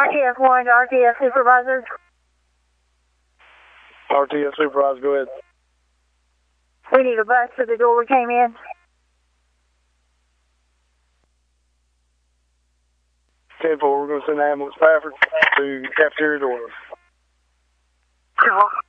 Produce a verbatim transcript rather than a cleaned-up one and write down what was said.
R T S one to R T S supervisor. R T S supervisor, go ahead. We need a bus to the door we came in. ten four, we're going to send an ambulance Pafford to cafeteria door. Sure.